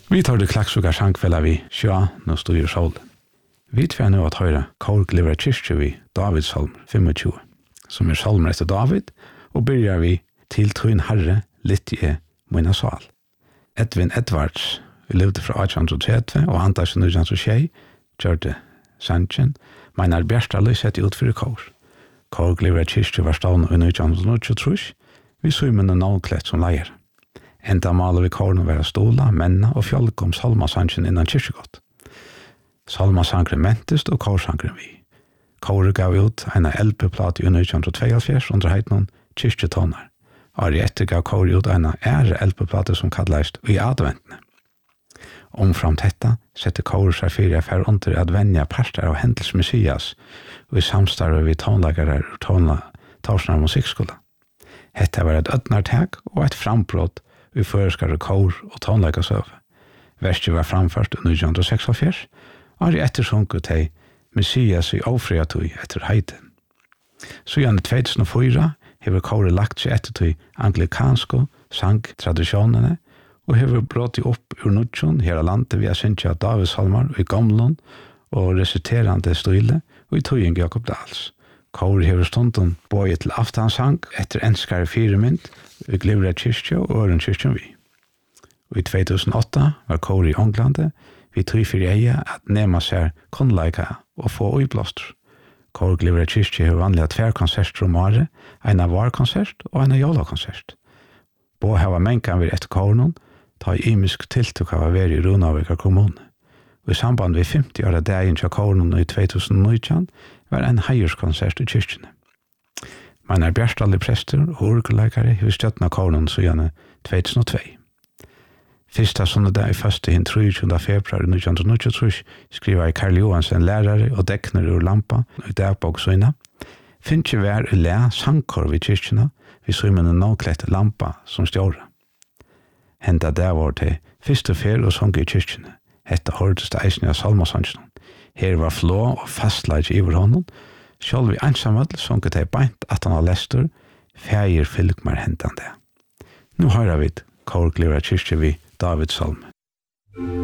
Vi tar det klakksugar sangfella vi sjå, nå styr sol. Vi tver nu at høyre Kórglyvra kyrkje vi Davids salm 25, som salmer etter David, og byrjar vi til trun herre, litt i mina sal. Edvin Edwards, vi levde fra 1830 og Anders 1906, gjørte sangen, meinar bjersta lyset ut fyrir kår. Kórglyvra kyrkje var stavn i 1923, vi søymene navnklett som leier. Enda maler vi kåren å være stola, menna og fjolk om salmasangen innan kyrkjegott. Salmasangren mentest og kårsangren vi. Kåre gav ut en LP-plat i 1972 under heitnon kyrkjetonar. Ari etter gav Kåre ut en ære LP-plate som kallast i adventene. Omframt detta setter Kåre seg fyrir affær under at venja parter av Hendels Messias og i samstarve vi tonlagare og Torsnar musikkskola. Hetta var et ødnartag og et frambrott vi føreskare kår og tonleikasøve. Verset var framført i 1946, og i ettersunket til Messias i ofriatøy etter heiden. Så gjennom 2004 hever kåret lagt seg etter til anglikansko sangtradisjonene, og hever brått opp ur nutjon her landet via syntja Davids salmar i gamlun og resiterande style og i tøyen Jakob Dahls. Kåre hever stunden bøye til aftansang etter enskare firemynd i Glyvra kyrkje og Øren kyrkjen vi. Og i 2008 var Kåre i Ånglande vi tog fyrir eie at nema seg kunnleika og få uiblåster. Kåre Glyvra kyrkje hever vanlige 2 konserter om året, en av varkonsert og en av jolakonsert. Bå hava mengan vi etter kåren, ta i imisk tiltuk av å være i Runavíkar kommune. Og i samband med 50 år av dagen til kåren i 2019 var en heijerskonsert i kyrkjene. Man bjerstallig prester og orgelleikare i støttene kåren siden 2002. Fyrsta sundag i første hinn 23. februar 1923 skriver Karl Johansen lærare og dekner ur lampa i dagbok søyna. Finnje vær i læ sangkår vid kyrkjene vi søymene nåklett lampa som stjåra. Henda der var til fyrste fer og sång i kyrkjene. Hetta hørtes det eisne av salmasangen. Her var flå og fastleik i honom. Sjálv vi einsamall sånget det beint at han har lestur, fægir fylgmar hendande. Nu høyrer vi Kórglyvra kyrkje vi Davids salm.